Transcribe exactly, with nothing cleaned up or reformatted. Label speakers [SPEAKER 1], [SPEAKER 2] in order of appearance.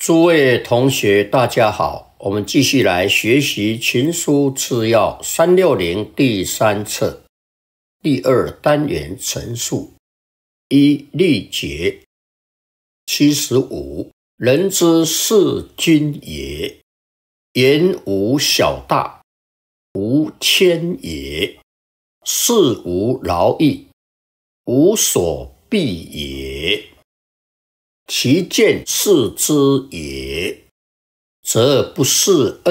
[SPEAKER 1] 诸位同学，大家好，我们继续来学习群书次要三六零第三册第二单元陈述。一、例节七十五，人之视君也，言无小大，无谦也，事无劳逸，无所避也。其见视之也，则不是